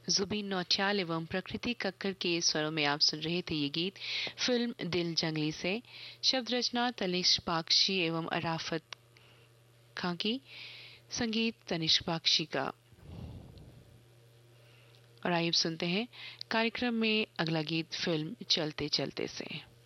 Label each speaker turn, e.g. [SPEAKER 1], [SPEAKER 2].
[SPEAKER 1] जुबीन नौटियाल एवं प्रकृति कक्कर के स्वरों में आप सुन रहे थे ये गीत फिल्म दिल जंगली से। शब्द रचना तनिष्क बख्शी एवं अराफत खां की, संगीत तनिष्क बख्शी का। और आइए सुनते हैं कार्यक्रम में अगला गीत फिल्म चलते चलते से।